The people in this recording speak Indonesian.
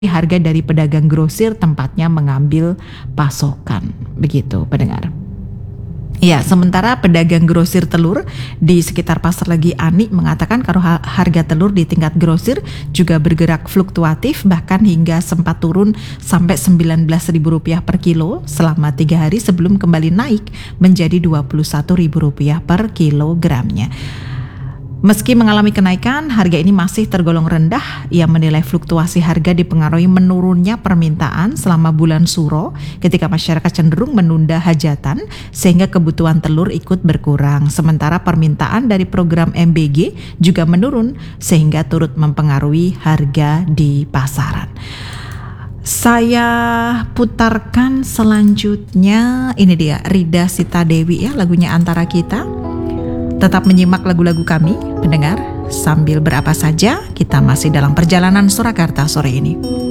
harga dari pedagang grosir tempatnya mengambil pasokan. Begitu pendengar. Ya, sementara pedagang grosir telur di sekitar Pasar Legi Ani mengatakan kalau harga telur di tingkat grosir juga bergerak fluktuatif, bahkan hingga sempat turun sampai Rp19.000 per kilo selama 3 hari sebelum kembali naik menjadi Rp21.000 per kilogramnya. Meski mengalami kenaikan, harga ini masih tergolong rendah. Ia menilai fluktuasi harga dipengaruhi menurunnya permintaan selama bulan Suro ketika masyarakat cenderung menunda hajatan sehingga kebutuhan telur ikut berkurang. Sementara permintaan dari program MBG juga menurun sehingga turut mempengaruhi harga di pasaran. Saya putarkan selanjutnya, ini dia Rida Sita Dewi ya, lagunya Antara Kita. Tetap menyimak lagu-lagu kami, pendengar, sambil berapa saja kita masih dalam perjalanan Surakarta sore ini.